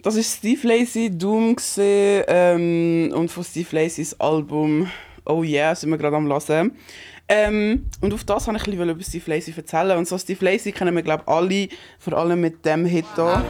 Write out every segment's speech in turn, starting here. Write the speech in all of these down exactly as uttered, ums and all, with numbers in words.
Das war Steve Lacy, Doom gewesen, ähm, und von Steve Lacys Album «Oh Yeah» sind wir gerade am hören. Ähm, und auf das wollte ich ein bisschen über Steve Lacy erzählen. Und so Steve Lacy kennen wir, glaube ich, alle, vor allem mit dem Hit hier.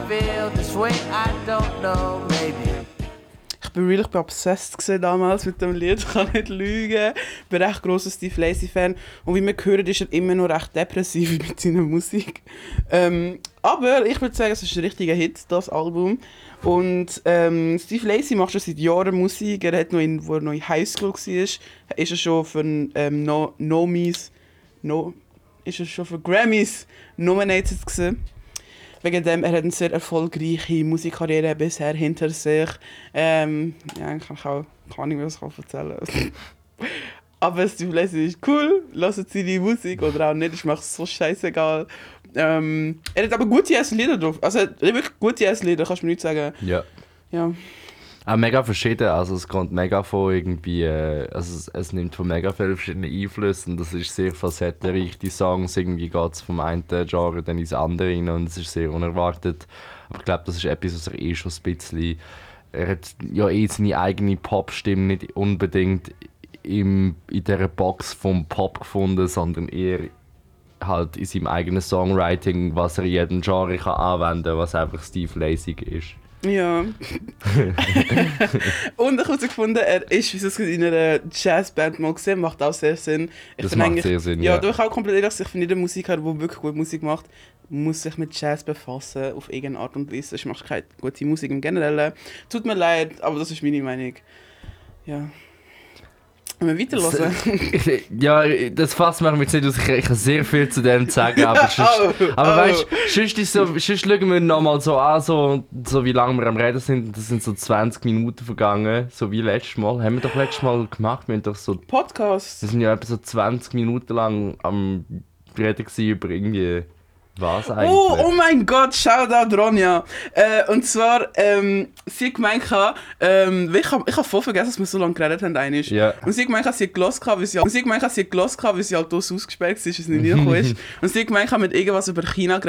Ich war wirklich obsessed damals mit dem Lied, ich kann nicht lügen. Ich bin ein recht grosser Steve Lacy-Fan. Und wie wir hören, ist er immer noch recht depressiv mit seiner Musik. Ähm, aber ich würde sagen, es ist ein richtiger Hit, das Album. Und ähm, Steve Lacy macht schon seit Jahren Musik. Er hat noch in, wo er noch in Highschool war, ist er schon für ähm, no, Nomis, no, ist er schon für Grammys nominated gewesen. Wegen dem, er hat eine sehr erfolgreiche Musikkarriere bisher hinter sich. Ähm, ja, ich kann auch keine Ahnung, was ich erzählen kann. Aber Steve Lacy ist cool, hört seine Musik oder auch nicht, ist mir so scheißegal. Ähm, er hat aber gute erste Lieder drauf. Also er hat wirklich gute erste Lieder, kannst du mir nicht sagen. Ja. Ja. Auch mega verschieden, also es kommt mega von irgendwie, äh, also es, es nimmt von mega vielen verschiedenen Einflüssen und das ist sehr facettenreich, die Songs, irgendwie geht es vom einen Genre dann ins andere rein und es ist sehr unerwartet, aber ich glaube, das ist etwas, was er eh schon ein bisschen, er hat ja eh seine eigene Pop-Stimme nicht unbedingt im, in dieser Box vom Pop gefunden, sondern eher halt in seinem eigenen Songwriting, was er in jedem Genre kann anwenden kann, was einfach Steve Lacy ist. Ja. Und ich habe gefunden, er ist, wie es in einer Jazzband mal gesehen, macht auch sehr Sinn. Ich das macht sehr Sinn, ja. Ja, du ich auch komplett ehrlich, ich finde, jeder Musiker, der wirklich gute Musik macht, muss sich mit Jazz befassen, auf irgendeine Art und Weise. Ich mache keine gute Musik im Generellen. Tut mir leid, aber das ist meine Meinung. Ja. Wenn wir weiterhören. Ja, das fasst mich jetzt nicht aus. Ich, ich kann sehr viel zu dem sagen, aber, sonst, oh, aber oh. weißt du, sonst, ist so, sonst schauen wir nochmal so an, so, so wie lange wir am Reden sind. Das sind so zwanzig Minuten vergangen, so wie letztes Mal. Haben wir doch letztes Mal gemacht. Wir haben doch so Podcast. Wir sind ja etwa so zwanzig Minuten lang am Reden über irgendwie. Was eigentlich? Oh, oh mein Gott, Shoutout Ronja. Äh, und zwar, ähm, sie hat gemeint, ähm, ich habe ich hab voll vergessen, dass wir so lange geredet haben. Einmal. Ja. Und sie hat gemeint, sie hat gehört, weil sie, und sie hat gemeint, sie hat gehört, weil sie halt ausgesperrt war, weil sie nicht reingekommen ist. Und sie hat gemeint, mit irgendwas über China geredet.